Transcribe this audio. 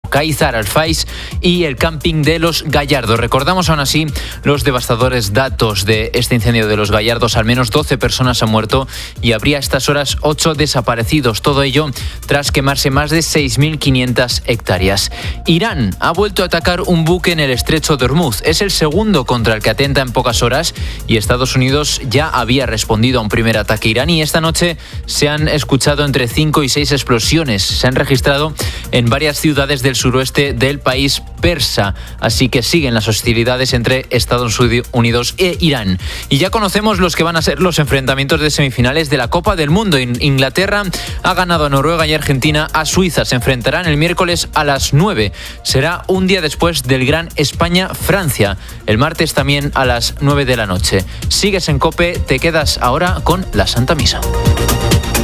Cáizar, Alfais y el camping de Los Gallardos. Recordamos aún así los devastadores datos de este incendio de Los Gallardos. Al menos 12 personas han muerto y habría a estas horas 8 desaparecidos. Todo ello tras quemarse más de 6.500 hectáreas. Irán ha vuelto a atacar un buque en el estrecho de Hormuz. Es el segundo contra el que atenta en pocas horas y Estados Unidos ya había respondido a un primer ataque iraní. Esta noche se han escuchado entre 5 y 6 explosiones. Se han registrado en varias ciudades del suroeste del país persa. Así que siguen las hostilidades entre Estados Unidos e Irán. Y ya conocemos los que van a ser los enfrentamientos de semifinales de la Copa del Mundo. Inglaterra ha ganado a Noruega y Argentina. A Suiza se enfrentarán el miércoles a las 9. Será un día después del Gran España-Francia. El martes también a las 9 de la noche. Sigues en COPE, te quedas ahora con la Santa Misa.